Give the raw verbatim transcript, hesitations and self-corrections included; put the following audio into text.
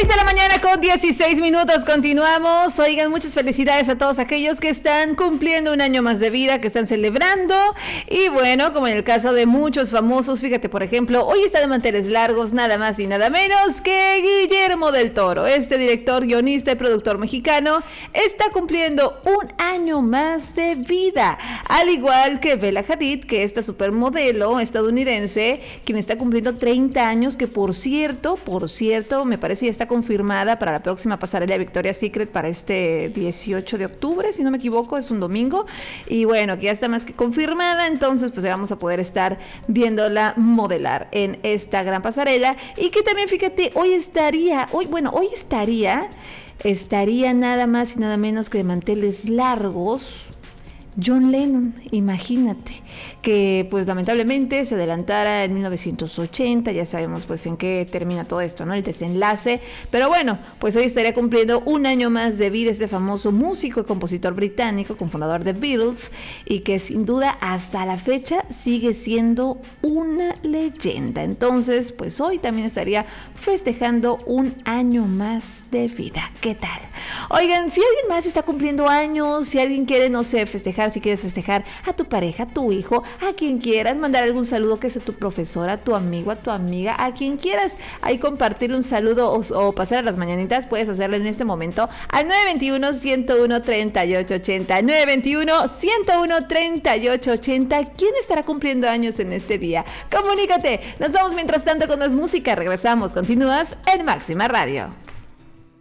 seis de la mañana con dieciséis minutos, continuamos. Oigan, muchas felicidades a todos aquellos que están cumpliendo un año más de vida, que están celebrando. Y bueno, como en el caso de muchos famosos, fíjate, por ejemplo, hoy está de manteles largos nada más y nada menos que Guillermo del Toro. Este director, guionista y productor mexicano está cumpliendo un año más de vida, al igual que Bella Hadid, que esta supermodelo estadounidense, quien está cumpliendo treinta años, que por cierto, por cierto, me parece ya está confirmada para la próxima pasarela Victoria's Secret para este dieciocho de octubre, si no me equivoco, es un domingo, y bueno, que ya está más que confirmada, entonces pues vamos a poder estar viéndola modelar en esta gran pasarela, y que también, fíjate, hoy estaría, hoy, bueno, hoy estaría, estaría nada más y nada menos que de manteles largos John Lennon, imagínate, que pues lamentablemente se adelantara en mil novecientos ochenta, ya sabemos pues en qué termina todo esto, ¿no? El desenlace, pero bueno, pues hoy estaría cumpliendo un año más de vida este famoso músico y compositor británico, cofundador de Beatles, y que sin duda hasta la fecha sigue siendo una leyenda. Entonces, pues hoy también estaría festejando un año más de vida. ¿Qué tal? Oigan, si alguien más está cumpliendo años, si alguien quiere, no sé, festejar, si quieres festejar a tu pareja, a tu hijo, a quien quieras, mandar algún saludo, que sea tu profesora, a tu amigo, a tu amiga, a quien quieras, ahí compartirle un saludo o, o pasar a las mañanitas, puedes hacerlo en este momento al nueve veintiuno, ciento uno, treinta y ocho ochenta, nueve veintiuno, ciento uno, treinta y ocho ochenta. ¿Quién estará cumpliendo años en este día? Comunícate. Nos vamos mientras tanto con más música. Regresamos. Continúas en Máxima Radio.